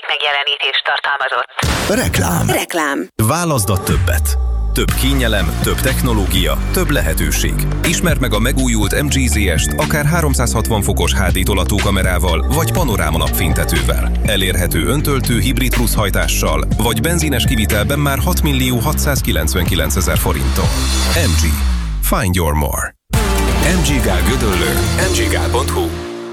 megjelenítést tartalmazott. Reklám. Válaszd a többet. Több kényelem, több technológia, több lehetőség. Ismerd meg a megújult MG ZS-t akár 360 fokos HD tolatókamerával vagy panoráma napfénytetővel. Elérhető öntöltő hibrid plusz hajtással, vagy benzines kivitelben már 6.699.000 forinttal. MG. Find your more. MG Gál Gödöllő. mggál.hu.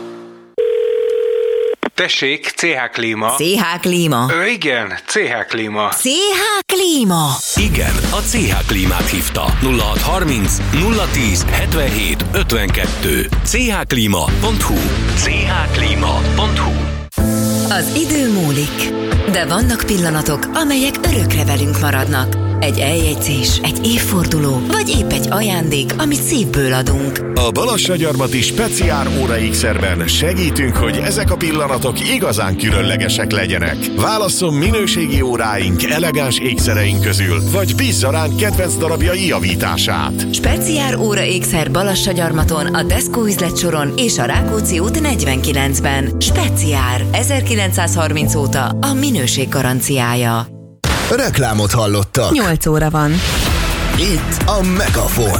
Tessék, CH Klíma. CH Klíma. Igen, CH Klíma. CH Klíma. Igen, a CH Klímát hívta. 0630 010 77 52. chklima.hu. chklima.hu. Az idő múlik, de vannak pillanatok, amelyek örökre velünk maradnak. Egy eljegyzés, egy évforduló, vagy épp egy ajándék, amit szívből adunk. A Balassagyarmati Speciál Óra Ékszerben segítünk, hogy ezek a pillanatok igazán különlegesek legyenek. Válasszon minőségi óráink, elegáns ékszereink közül, vagy bízza ránk kedvenc darabjai javítását. Speciál Óra Ékszer Balassagyarmaton, a Tesco üzletsoron és a Rákóczi út 49-ben. Speciál. 1930 óta a minőség garanciája. Reklámot hallottak. 8 óra van. Itt a Megafon.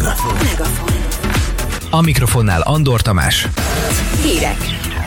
A mikrofonnál Andor Tamás. Hírek.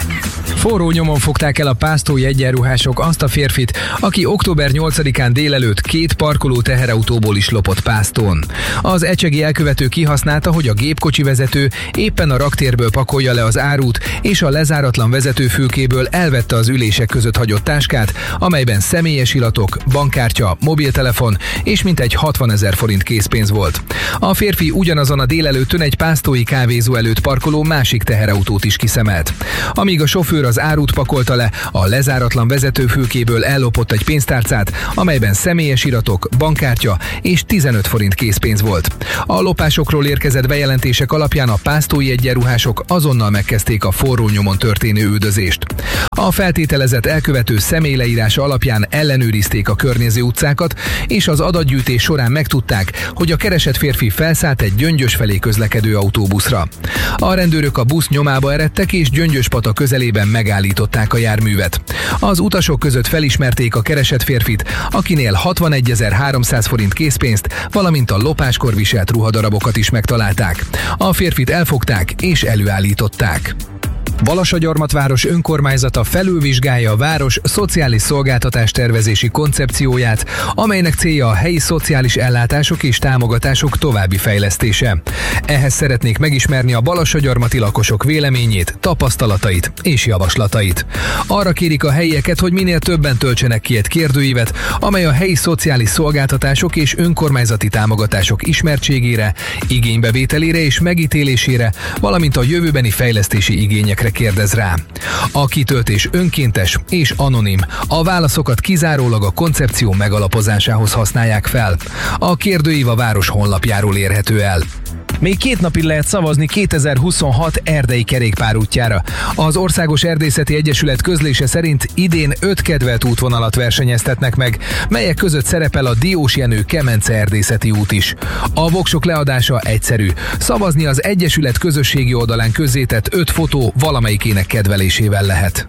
Forró nyomon fogták el a pásztói egyenruhások azt a férfit, aki október 8-án délelőtt 2 parkoló teherautóból is lopott Pásztón. Az ecsegi elkövető kihasználta, hogy a gépkocsi vezető éppen a raktérből pakolja le az árut, és a lezáratlan vezetőfülkéből elvette az ülések között hagyott táskát, amelyben személyes iratok, bankkártya, mobiltelefon és mintegy 60 000 forint készpénz volt. A férfi ugyanazon a délelőttön egy pásztói kávézó előtt parkoló másik teherautót is kiszemelt. Amíg a sofőr az árut pakolta le, a lezáratlan vezetőfülkéből ellopott egy pénztárcát, amelyben személyes iratok, bankkártya és 15 forint készpénz volt. A lopásokról érkezett bejelentések alapján a pásztói egyenruhások azonnal megkezdték a forró nyomon történő üldözést. A feltételezett elkövető személyleírása alapján ellenőrizték a környező utcákat, és az adatgyűjtés során megtudták, hogy a keresett férfi felszállt egy Gyöngyös felé közlekedő autóbuszra. A rendőrök a busz nyomába eredtek, és Gyöngyöspata közelében megállították a járművet. Az utasok között felismerték a keresett férfit, akinél 61.300 forint készpénzt, valamint a lopáskor viselt ruhadarabokat is megtalálták. A férfit elfogták és előállították. Balassagyarmatváros önkormányzata felülvizsgálja a város szociális szolgáltatás tervezési koncepcióját, amelynek célja a helyi szociális ellátások és támogatások további fejlesztése. Ehhez szeretnék megismerni a balassagyarmati lakosok véleményét, tapasztalatait és javaslatait. Arra kérik a helyieket, hogy minél többen töltsenek ki egy kérdőívet, amely a helyi szociális szolgáltatások és önkormányzati támogatások ismertségére, igénybevételére és megítélésére, valamint a jövőbeni fejlesztési igényekre kérdez rá. A kitöltés önkéntes és anonim. A válaszokat kizárólag a koncepció megalapozásához használják fel. A kérdőív a város honlapjáról érhető el. Még 2 napig lehet szavazni 2026 erdei kerékpárútjára. Az Országos Erdészeti Egyesület közlése szerint idén 5 kedvelt útvonalat versenyeztetnek meg, melyek között szerepel a Diós Jenő Kemence erdészeti út is. A voksok leadása egyszerű. Szavazni az Egyesület közösségi oldalán közzétett 5 fotó valamelyikének kedvelésével lehet.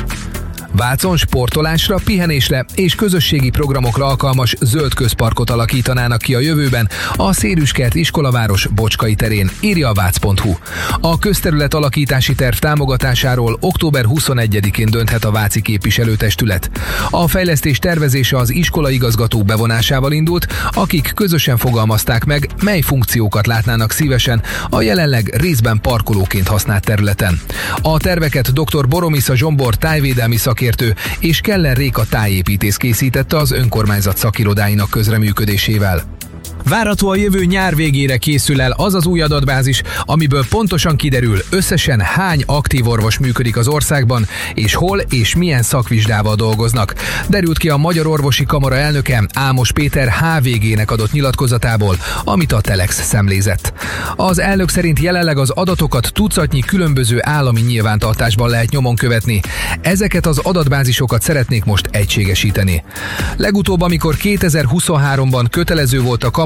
Vácon sportolásra, pihenésre és közösségi programokra alkalmas zöld közparkot alakítanának ki a jövőben a Szérüskert iskolaváros Bocskai terén, írja a vác.hu. A közterület alakítási terv támogatásáról október 21-én dönthet a váci képviselőtestület. A fejlesztés tervezése az iskolaigazgatók bevonásával indult, akik közösen fogalmazták meg, mely funkciókat látnának szívesen a jelenleg részben parkolóként használt területen. A terveket dr. Boromisza Zsombor tájvédelmi szakértő és Keller Réka tájépítész készítette az önkormányzat szakirodáinak közreműködésével. Várható a jövő nyár végére készül el az az új adatbázis, amiből pontosan kiderül, összesen hány aktív orvos működik az országban, és hol és milyen szakvizsgával dolgoznak. Derült ki a Magyar Orvosi Kamara elnöke Ámos Péter HVG-nek adott nyilatkozatából, amit a Telex szemlézett. Az elnök szerint jelenleg az adatokat tucatnyi különböző állami nyilvántartásban lehet nyomon követni. Ezeket az adatbázisokat szeretnék most egységesíteni. Legutóbb, amikor 2023-ban kötelező volt a kamara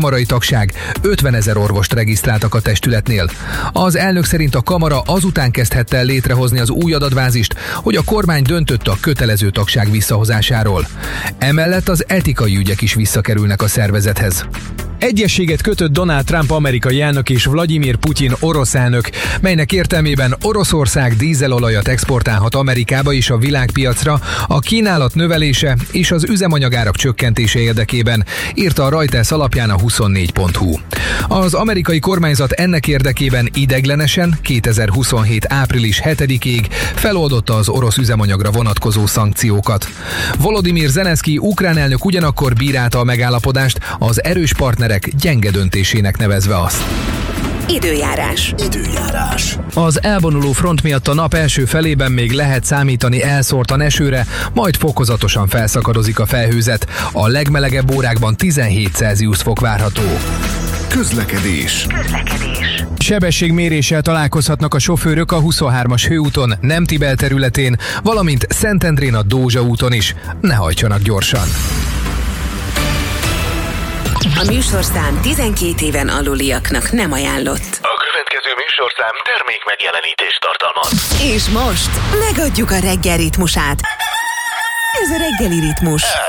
kamarai tagság, 50 000 orvost regisztráltak a testületnél. Az elnök szerint a kamara azután kezdhette el létrehozni az új adatbázist, hogy a kormány döntött a kötelező tagság visszahozásáról. Emellett az etikai ügyek is visszakerülnek a szervezethez. Egyezséget kötött Donald Trump amerikai elnök és Vladimir Putyin orosz elnök, melynek értelmében Oroszország dízelolajat exportálhat Amerikába és a világpiacra a kínálat növelése és az üzemanyagárak csökkentése érdekében, írta a Reuters alapján a 24.hu. Az amerikai kormányzat ennek érdekében ideiglenesen 2027. április 7-ig feloldotta az orosz üzemanyagra vonatkozó szankciókat. Volodymyr Zelenszky ukrán elnök ugyanakkor bírálta a megállapodást, az erős partnerek gyenge döntésének nevezve azt. Időjárás. Az elvonuló front miatt a nap első felében még lehet számítani elszórtan esőre, majd fokozatosan felszakadozik a felhőzet. A legmelegebb órákban 17 Celsius fok várható. Közlekedés. Sebességméréssel találkozhatnak a sofőrök a 23-as főúton, Nemtibel területén, valamint Szentendrén a Dózsa úton is. Ne hajtsanak gyorsan! A műsorszám 12 éven aluliaknak nem ajánlott. A következő műsorszám termék megjelenítést tartalmaz. És most megadjuk a reggel ritmusát. Ez a reggeli ritmus.